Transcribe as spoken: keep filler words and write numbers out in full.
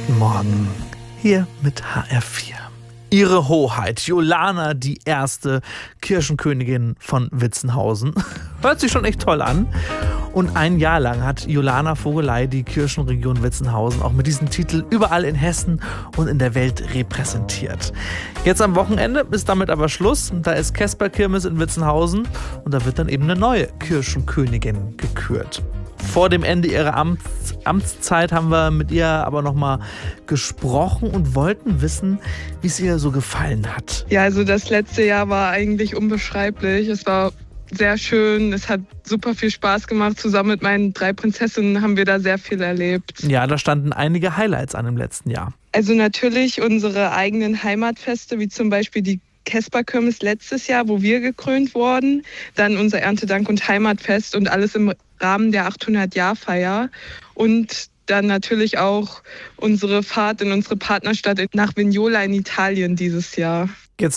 Guten Morgen, hier mit H R vier. Ihre Hoheit Jolana, die erste Kirchenkönigin von Witzenhausen. Hört sich schon echt toll an. Und ein Jahr lang hat Jolana Vogelei die Kirchenregion Witzenhausen auch mit diesem Titel überall in Hessen und in der Welt repräsentiert. Jetzt am Wochenende ist damit aber Schluss. Da ist Kesperkirmes in Witzenhausen und da wird dann eben eine neue Kirchenkönigin gekürt. Vor dem Ende ihrer Amts- Amtszeit haben wir mit ihr aber noch mal gesprochen und wollten wissen, wie es ihr so gefallen hat. Ja, also das letzte Jahr war eigentlich unbeschreiblich. Es war sehr schön, es hat super viel Spaß gemacht. Zusammen mit meinen drei Prinzessinnen haben wir da sehr viel erlebt. Ja, da standen einige Highlights an im letzten Jahr. Also natürlich unsere eigenen Heimatfeste, wie zum Beispiel die Kesperkirmes letztes Jahr, wo wir gekrönt wurden. Dann unser Erntedank- und Heimatfest und alles im Rahmen der achthundert-Jahr-Feier. Und dann natürlich auch unsere Fahrt in unsere Partnerstadt nach Vignola in Italien dieses Jahr.